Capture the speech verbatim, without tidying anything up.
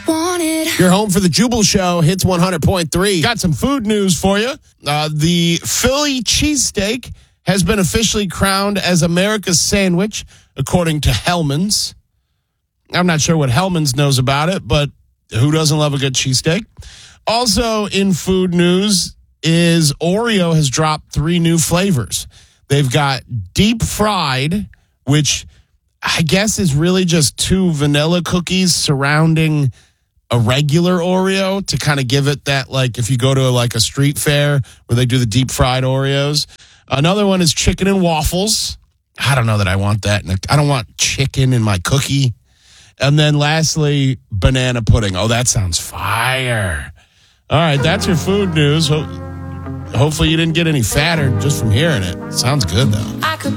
wanted. You're home for the Jubal Show, Hits one hundred point three. Got some food news for you. Uh, the Philly cheesesteak has been officially crowned as America's sandwich, according to Hellman's. I'm not sure what Hellman's knows about it, but who doesn't love a good cheesesteak? Also in food news is Oreo has dropped three new flavors. They've got deep fried, which I guess is really just two vanilla cookies surrounding a regular Oreo to kind of give it that, like, if you go to like a street fair where they do the deep fried Oreos. Another one is chicken and waffles. I don't know that I want that. I don't want chicken in my cookie. And then lastly, banana pudding. Oh, that sounds fire. All right, that's your food news. Ho- Hopefully you didn't get any fatter just from hearing it. Sounds good, though. I could